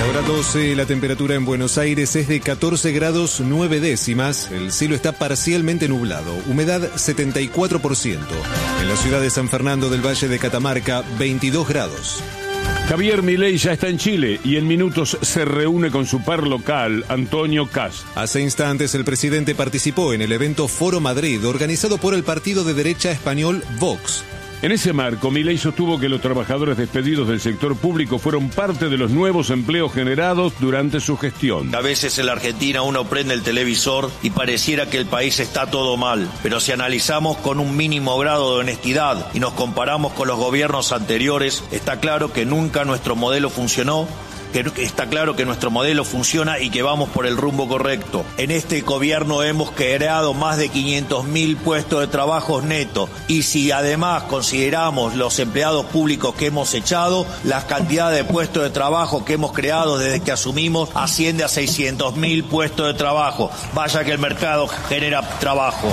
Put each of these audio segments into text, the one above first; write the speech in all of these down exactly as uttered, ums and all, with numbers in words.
Ahora doce, la temperatura en Buenos Aires es de catorce grados nueve décimas, el cielo está parcialmente nublado, humedad setenta y cuatro por ciento. En la ciudad de San Fernando del Valle de Catamarca, veintidós grados. Javier Milei ya está en Chile y en minutos se reúne con su par local, Antonio Kast. Hace instantes el presidente participó en el evento Foro Madrid, organizado por el partido de derecha español Vox. En ese marco, Milei sostuvo que los trabajadores despedidos del sector público fueron parte de los nuevos empleos generados durante su gestión. A veces en la Argentina uno prende el televisor y pareciera que el país está todo mal, pero si analizamos con un mínimo grado de honestidad y nos comparamos con los gobiernos anteriores, está claro que nunca nuestro modelo funcionó. Que está claro que nuestro modelo funciona y que vamos por el rumbo correcto. En este gobierno hemos creado más de quinientos mil puestos de trabajo netos y si además consideramos los empleados públicos que hemos echado, la cantidad de puestos de trabajo que hemos creado desde que asumimos asciende a seiscientos mil puestos de trabajo. Vaya que el mercado genera trabajo.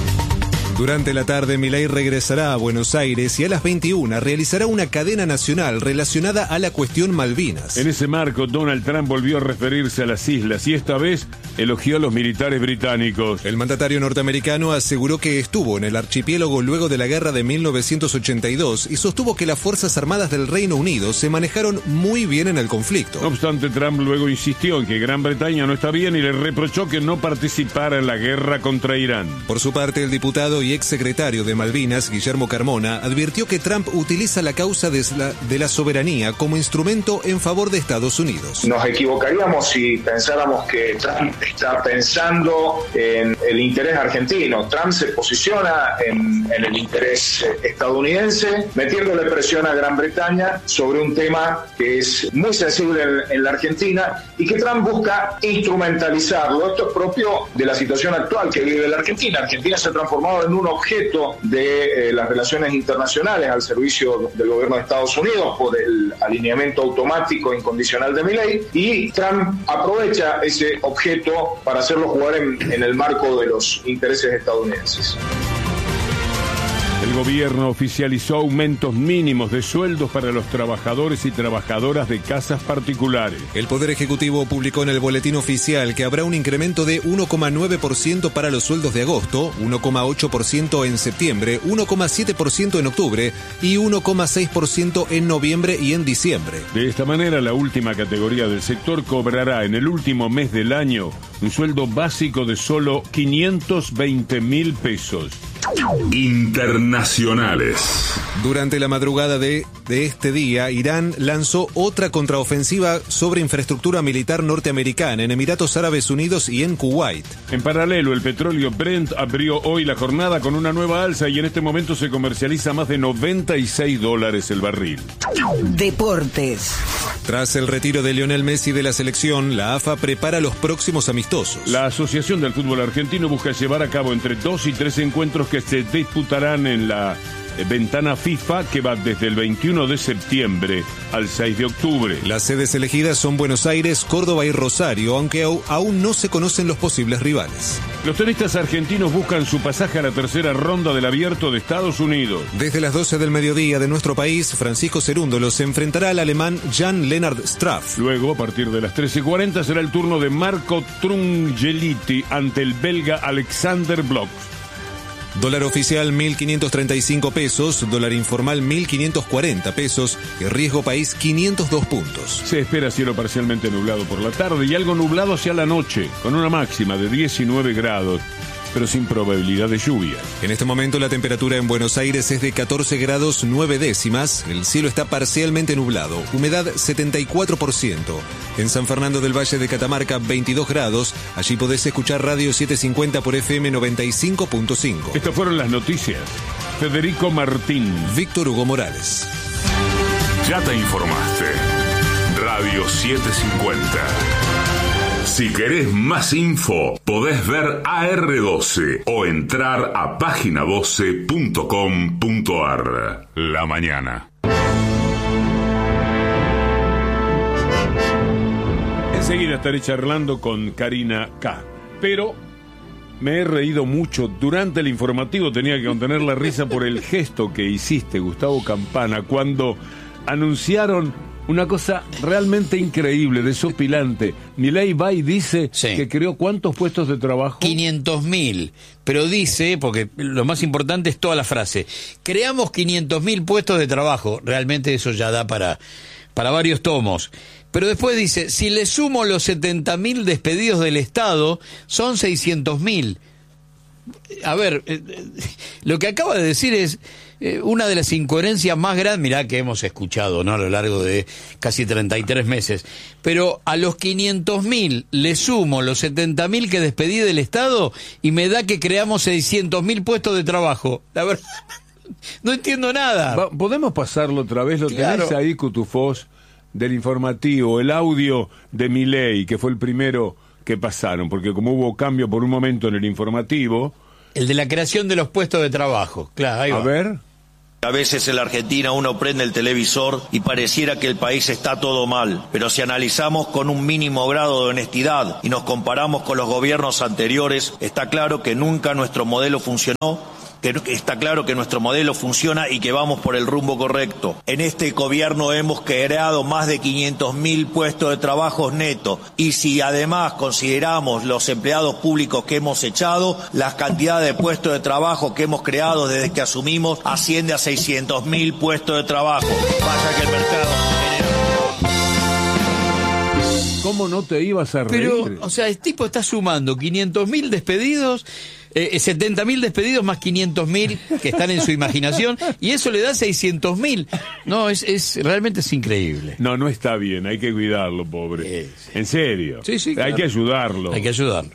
Durante la tarde, Milei regresará a Buenos Aires y a las veintiuna realizará una cadena nacional relacionada a la cuestión Malvinas. En ese marco, Donald Trump volvió a referirse a las islas y esta vez elogió a los militares británicos. El mandatario norteamericano aseguró que estuvo en el archipiélago luego de la guerra de mil novecientos ochenta y dos y sostuvo que las Fuerzas Armadas del Reino Unido se manejaron muy bien en el conflicto. No obstante, Trump luego insistió en que Gran Bretaña no está bien y le reprochó que no participara en la guerra contra Irán. Por su parte, el diputado y exsecretario de Malvinas, Guillermo Carmona, advirtió que Trump utiliza la causa de la, de la soberanía como instrumento en favor de Estados Unidos. Nos equivocaríamos si pensáramos que Trump está pensando en el interés argentino. Trump se posiciona en, en el interés estadounidense, metiéndole presión a Gran Bretaña sobre un tema que es muy sensible en, en la Argentina y que Trump busca instrumentalizarlo. Esto es propio de la situación actual que vive la Argentina. Argentina se ha transformado en un objeto de eh, las relaciones internacionales al servicio del gobierno de Estados Unidos por el alineamiento automático e incondicional de Milei, y Trump aprovecha ese objeto para hacerlo jugar en, en el marco de los intereses estadounidenses. El gobierno oficializó aumentos mínimos de sueldos para los trabajadores y trabajadoras de casas particulares. El Poder Ejecutivo publicó en el Boletín Oficial que habrá un incremento de uno coma nueve por ciento para los sueldos de agosto, uno coma ocho por ciento en septiembre, uno coma siete por ciento en octubre y uno coma seis por ciento en noviembre y en diciembre. De esta manera, la última categoría del sector cobrará en el último mes del año un sueldo básico de solo quinientos veinte mil pesos. Internacionales. Durante la madrugada de, de este día, Irán lanzó otra contraofensiva sobre infraestructura militar norteamericana en Emiratos Árabes Unidos y en Kuwait. En paralelo, el petróleo Brent abrió hoy la jornada con una nueva alza y en este momento se comercializa más de noventa y seis dólares el barril. Deportes. Tras el retiro de Lionel Messi de la selección, la A F A prepara los próximos amistosos. La Asociación del Fútbol Argentino busca llevar a cabo entre dos y tres encuentros que se disputarán en la ventana FIFA que va desde el veintiuno de septiembre al seis de octubre. Las sedes elegidas son Buenos Aires, Córdoba y Rosario, aunque aún no se conocen los posibles rivales. Los tenistas argentinos buscan su pasaje a la tercera ronda del Abierto de Estados Unidos. Desde las doce del mediodía de nuestro país, Francisco Cerúndolo se enfrentará al alemán Jan-Lennard Straff. Luego, a partir de las trece cuarenta, será el turno de Marco Trungeliti ante el belga Alexander Blok. Dólar oficial mil quinientos treinta y cinco pesos, dólar informal mil quinientos cuarenta pesos y riesgo país quinientos dos puntos. Se espera cielo parcialmente nublado por la tarde y algo nublado hacia la noche, con una máxima de diecinueve grados, pero sin probabilidad de lluvia. En este momento la temperatura en Buenos Aires es de catorce grados nueve décimas, el cielo está parcialmente nublado, humedad setenta y cuatro por ciento. En San Fernando del Valle de Catamarca veintidós grados, allí podés escuchar Radio setecientos cincuenta por F M noventa y cinco punto cinco. Estas fueron las noticias. Federico Martín. Víctor Hugo Morales. Ya te informaste. Radio setecientos cincuenta. Si querés más info, podés ver A R doce o entrar a página doce punto com punto ar. La mañana. Enseguida estaré charlando con Karina K. Pero me he reído mucho durante el informativo. Tenía que contener la risa por el gesto que hiciste, Gustavo Campana, cuando anunciaron Una cosa realmente increíble, desopilante. Milei va y dice Sí. que creó ¿cuántos puestos de trabajo? quinientos mil, pero dice, porque lo más importante es toda la frase, creamos quinientos mil puestos de trabajo, realmente eso ya da para, para varios tomos, pero después dice, si le sumo los setenta mil despedidos del Estado, son seiscientos mil. A ver, eh, eh, lo que acaba de decir es eh, una de las incoherencias más grandes, mirá que hemos escuchado, ¿no?, a lo largo de casi treinta y tres meses, pero a los quinientos mil le sumo los setenta mil que despedí del Estado y me da que creamos seiscientos mil puestos de trabajo. La verdad, no entiendo nada. Va, ¿podemos pasarlo otra vez? ¿Lo Claro. tenés ahí, Cutufós, del informativo, el audio de Milei, que fue el primero que pasaron? Porque como hubo cambio por un momento en el informativo... El de la creación de los puestos de trabajo, claro, ahí A va. ver... A veces en la Argentina uno prende el televisor y pareciera que el país está todo mal, pero si analizamos con un mínimo grado de honestidad y nos comparamos con los gobiernos anteriores, está claro que nunca nuestro modelo funcionó, que está claro que nuestro modelo funciona y que vamos por el rumbo correcto. En este gobierno hemos creado más de quinientos mil puestos de trabajo netos y si además consideramos los empleados públicos que hemos echado, la cantidad de puestos de trabajo que hemos creado desde que asumimos asciende a seiscientos mil puestos de trabajo. Vaya que el mercado genera. ¿Cómo no te ibas a reír? Pero, o sea, el tipo está sumando quinientos mil despedidos, eh, setenta mil despedidos más quinientos mil que están en su imaginación, y eso le da seiscientos mil. No, es, es realmente es increíble. No, no está bien, hay que cuidarlo, pobre. Sí, sí. En serio. Sí, sí, Hay claro. que ayudarlo. Hay que ayudarlo.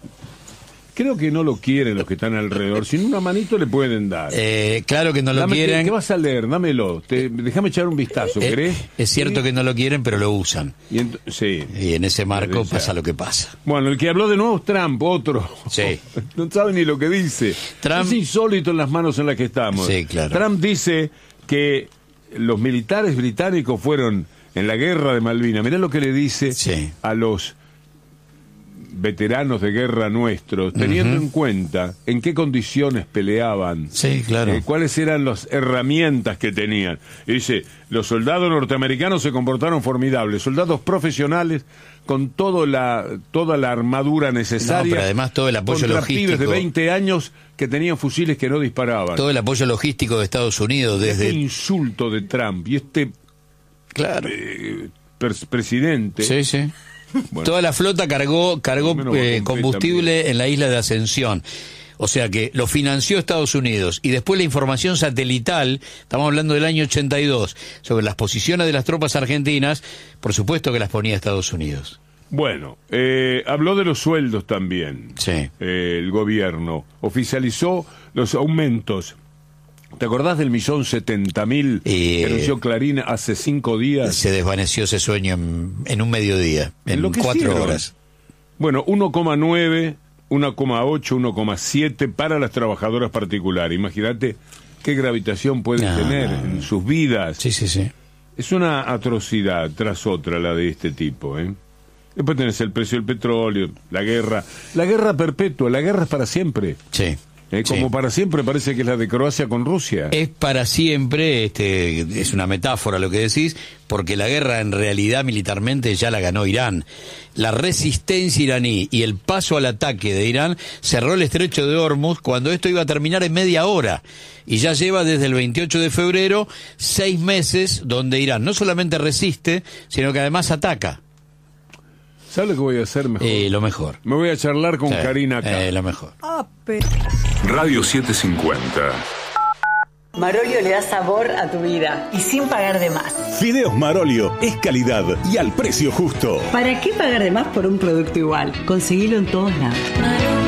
Creo que no lo quieren los que están alrededor. Sin una manito le pueden dar. Eh, claro que no lo Dame, ¿qué- quieren. ¿Qué vas a leer? Dámelo. Te- déjame echar un vistazo, Eh, ¿querés? es cierto que no lo quieren, pero lo usan. Y ent- sí. Y en ese marco Puede ser. pasa lo que pasa. Bueno, el que habló de nuevo es Trump, otro. Sí. No sabe ni lo que dice. Trump- Es insólito en las manos en las que estamos. Sí, claro. Trump dice que los militares británicos fueron en la guerra de Malvinas. Mirá lo que le dice Sí. a los veteranos de guerra nuestros, teniendo Ujú. en cuenta en qué condiciones peleaban. Sí, claro. Eh, cuáles eran las herramientas que tenían. Y dice, los soldados norteamericanos se comportaron formidables, soldados profesionales con todo la, toda la armadura necesaria. No, pero además todo el apoyo contra logístico. pibes de veinte años que tenían fusiles que no disparaban. Todo el apoyo logístico de Estados Unidos Este desde... insulto de Trump y este Claro. eh, pres- presidente. Sí, sí. Bueno. Toda la flota cargó, cargó Menos va a eh, cumplir combustible también. en la isla de Ascensión. O sea que lo financió Estados Unidos. Y después la información satelital, estamos hablando del año ochenta y dos, sobre las posiciones de las tropas argentinas, por supuesto que las ponía Estados Unidos. Bueno, eh, habló de los sueldos también. Sí. Eh, el gobierno oficializó los aumentos. ¿Te acordás del millón setenta mil Eh, que anunció Clarín hace cinco días? Se desvaneció ese sueño en, en un mediodía, en Enloquecieron. cuatro horas. Bueno, uno coma nueve, uno coma ocho, uno coma siete para las trabajadoras particulares. Imagínate qué gravitación pueden No, tener no, en sus vidas. Sí, sí, sí. Es una atrocidad tras otra la de este tipo, ¿eh? Después tenés el precio del petróleo, la guerra. La guerra perpetua, la guerra es para siempre. Sí. Eh, como Sí. para siempre parece que es la de Croacia con Rusia. Es para siempre, este, es una metáfora lo que decís, porque la guerra en realidad militarmente ya la ganó Irán. La resistencia iraní y el paso al ataque de Irán cerró el estrecho de Hormuz cuando esto iba a terminar en media hora. Y ya lleva desde el veintiocho de febrero seis meses donde Irán no solamente resiste, sino que además ataca. ¿Sabes lo que voy a hacer mejor? Eh, lo mejor. Me voy a charlar con Sí, Karina acá. eh, lo mejor. Radio setecientos cincuenta. Marolio le da sabor a tu vida y sin pagar de más. Fideos Marolio es calidad y al precio justo. ¿Para qué pagar de más por un producto igual? Conseguilo en todos lados.